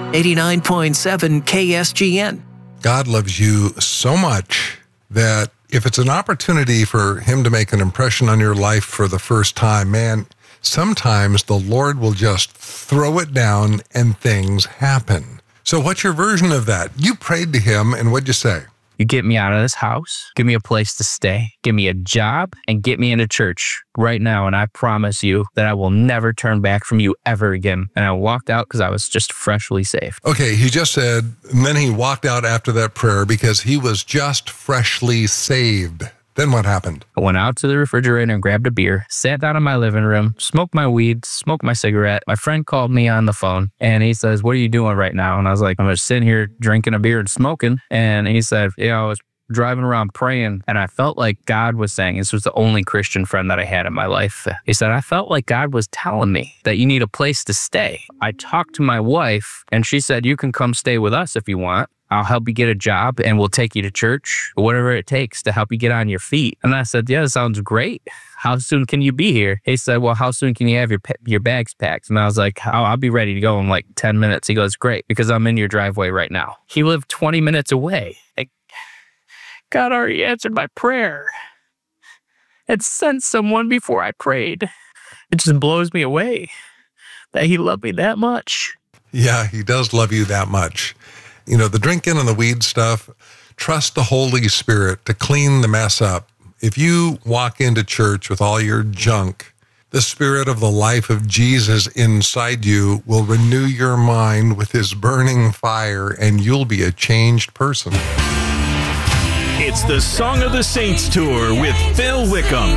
89.7 KSGN. God loves you so much that if it's an opportunity for him to make an impression on your life for the first time, man, sometimes the Lord will just throw it down and things happen. So what's your version of that? You prayed to him, and what'd you say? You get me out of this house, give me a place to stay, give me a job, and get me into church right now. And I promise you that I will never turn back from you ever again. And I walked out because I was just freshly saved. Okay, he just said, and then he walked out after that prayer because he was just freshly saved. Then what happened? I went out to the refrigerator and grabbed a beer, sat down in my living room, smoked my weed, smoked my cigarette. My friend called me on the phone and he says, "What are you doing right now?" And I was like, "I'm just sitting here drinking a beer and smoking." And he said, "Yeah, I was driving around praying." And I felt like God was saying, this was the only Christian friend that I had in my life. He said, "I felt like God was telling me that you need a place to stay." I talked to my wife and she said, "You can come stay with us if you want. I'll help you get a job and we'll take you to church, whatever it takes to help you get on your feet." And I said, "Yeah, that sounds great. How soon can you be here?" He said, "Well, how soon can you have your bags packed?" And I was like, I'll be ready to go in like 10 minutes. He goes, "Great, because I'm in your driveway right now." He lived 20 minutes away. God already answered my prayer and sent someone before I prayed. It just blows me away that he loved me that much. Yeah, he does love you that much. You know, the drinking and the weed stuff, trust the Holy Spirit to clean the mess up. If you walk into church with all your junk, the Spirit of the life of Jesus inside you will renew your mind with his burning fire, and you'll be a changed person. It's the Song of the Saints Tour with Phil Wickham.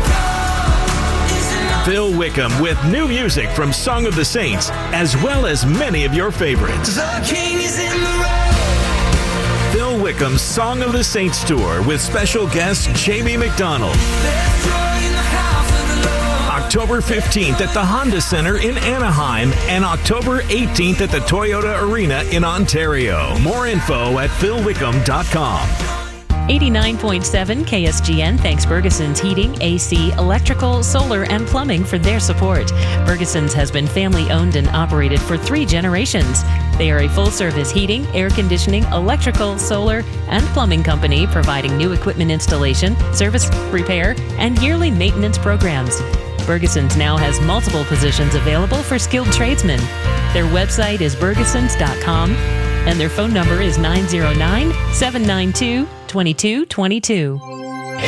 Phil Wickham with new music from Song of the Saints, as well as many of your favorites. Phil Wickham's Song of the Saints Tour with special guest Jamie McDonald. October 15th at the Honda Center in Anaheim and October 18th at the Toyota Arena in Ontario. More info at philwickham.com. 89.7 KSGN thanks Bergeson's Heating, AC, Electrical, Solar, and Plumbing for their support. Bergeson's has been family-owned and operated for 3 generations. They are a full-service heating, air conditioning, electrical, solar, and plumbing company providing new equipment installation, service repair, and yearly maintenance programs. Bergeson's now has multiple positions available for skilled tradesmen. Their website is bergesons.com, and their phone number is 909-792-2222.